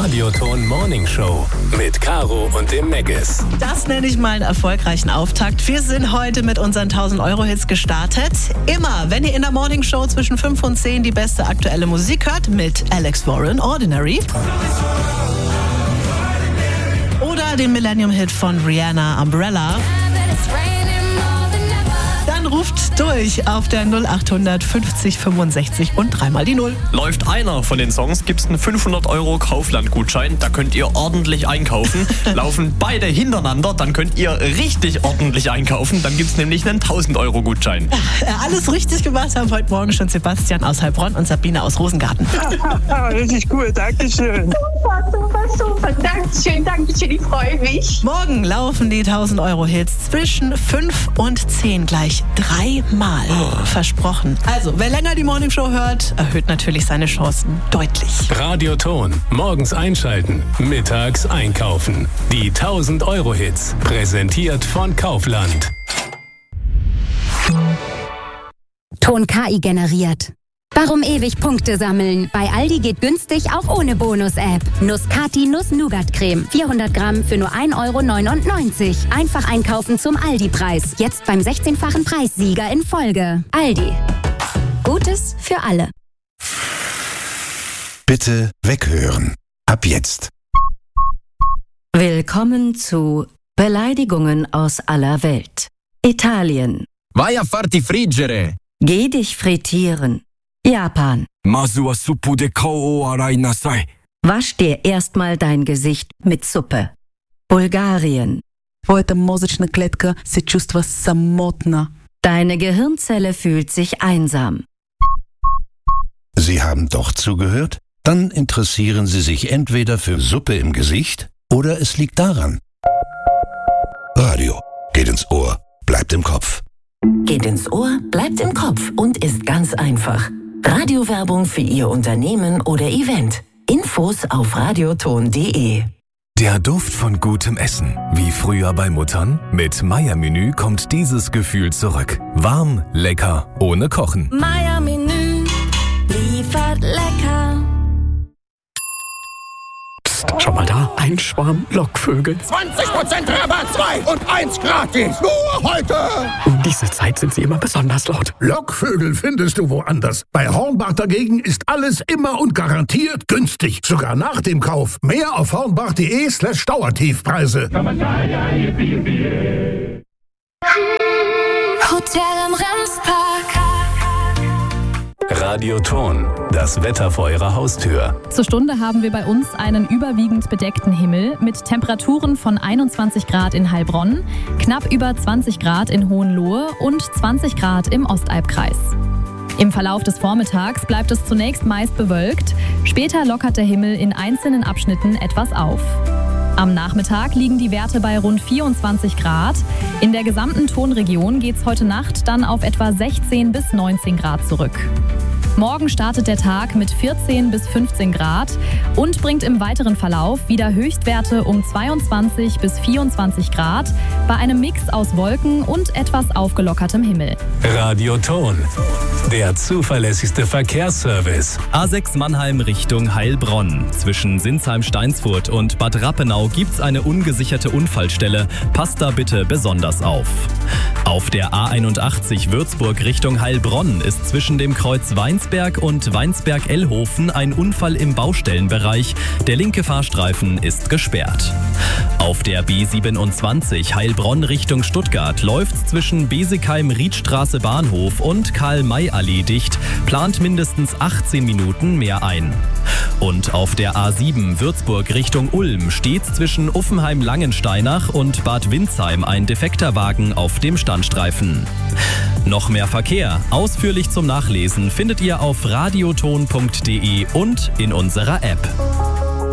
Radioton Morning Show mit Caro und dem Megas. Das nenne ich mal einen erfolgreichen Auftakt. Wir sind heute mit unseren 1000-Euro-Hits gestartet. Immer, wenn ihr in der Morning Show zwischen 5 und 10 die beste aktuelle Musik hört, mit Alex Warren, Ordinary. Oder den Millennium-Hit von Rihanna, Umbrella. Dann ruft durch auf der 0800 50 65 und dreimal die 0. Läuft einer von den Songs, gibt's einen 500 € Kaufland-Gutschein. Da könnt ihr ordentlich einkaufen. Laufen beide hintereinander, dann könnt ihr richtig ordentlich einkaufen. Dann gibt's nämlich einen 1000-Euro-Gutschein. Alles richtig gemacht haben heute Morgen schon Sebastian aus Heilbronn und Sabine aus Rosengarten. Richtig cool, dankeschön. Super. Dankeschön, ich freue mich. Morgen laufen die 1000-Euro-Hits zwischen 5 und 10 gleich 3-mal. Versprochen. Also, wer länger die Morning Show hört, erhöht natürlich seine Chancen deutlich. Radioton. Morgens einschalten, mittags einkaufen. Die 1000-Euro-Hits. Präsentiert von Kaufland. Ton KI generiert. Warum ewig Punkte sammeln? Bei Aldi geht günstig auch ohne Bonus-App. Nuss-Cati Nuss-Nougat-Creme. 400 Gramm für nur 1,99 €. Einfach einkaufen zum Aldi-Preis. Jetzt beim 16-fachen Preissieger in Folge. Aldi. Gutes für alle. Bitte weghören. Ab jetzt. Willkommen zu Beleidigungen aus aller Welt. Italien. Vai a farti friggere. Geh dich frittieren. Japan. Masu wa suppu de kao o arai nasai. Wasch dir erstmal dein Gesicht mit Suppe. Bulgarien. Твоята мозъчна клетка се чувства самотна. Deine Gehirnzelle fühlt sich einsam. Sie haben doch zugehört? Dann interessieren Sie sich entweder für Suppe im Gesicht oder es liegt daran. Radio geht ins Ohr, bleibt im Kopf. Geht ins Ohr, bleibt im Kopf und ist ganz einfach. Radiowerbung für Ihr Unternehmen oder Event. Infos auf radioton.de. Der Duft von gutem Essen. Wie früher bei Muttern? Mit Meier-Menü kommt dieses Gefühl zurück. Warm, lecker, ohne Kochen. Meier-Menü liefert lecker. Psst, schau mal da. Ein Schwarm Lockvögel. 20% Rabatt, 2 und 1 gratis. Nur heute. Um diese Zeit sind sie immer besonders laut. Lockvögel findest du woanders. Bei Hornbach dagegen ist alles immer und garantiert günstig. Sogar nach dem Kauf. Mehr auf hornbach.de/Dauertiefpreise. Hotel im Remspark. Radioton. Das Wetter vor Ihrer Haustür. Zur Stunde haben wir bei uns einen überwiegend bedeckten Himmel mit Temperaturen von 21 Grad in Heilbronn, knapp über 20 Grad in Hohenlohe und 20 Grad im Ostalbkreis. Im Verlauf des Vormittags bleibt es zunächst meist bewölkt, später lockert der Himmel in einzelnen Abschnitten etwas auf. Am Nachmittag liegen die Werte bei rund 24 Grad. In der gesamten Tonregion geht es heute Nacht dann auf etwa 16 bis 19 Grad zurück. Morgen startet der Tag mit 14 bis 15 Grad und bringt im weiteren Verlauf wieder Höchstwerte um 22 bis 24 Grad bei einem Mix aus Wolken und etwas aufgelockertem Himmel. Radioton. Der zuverlässigste Verkehrsservice. A6 Mannheim Richtung Heilbronn. Zwischen Sinsheim-Steinsfurt und Bad Rappenau gibt's eine ungesicherte Unfallstelle. Passt da bitte besonders auf. Auf der A81 Würzburg Richtung Heilbronn ist zwischen dem Kreuz Weinsberg und Weinsberg-Ellhofen ein Unfall im Baustellenbereich. Der linke Fahrstreifen ist gesperrt. Auf der B27 Heilbronn Richtung Stuttgart läuft zwischen Besigheim-Riedstraße Bahnhof und Karl-May-Allee dicht, plant mindestens 18 Minuten mehr ein. Und auf der A7 Würzburg Richtung Ulm steht zwischen Uffenheim-Langensteinach und Bad Windsheim ein defekter Wagen auf dem Standstreifen. Noch mehr Verkehr, ausführlich zum Nachlesen, findet ihr auf radioton.de und in unserer App.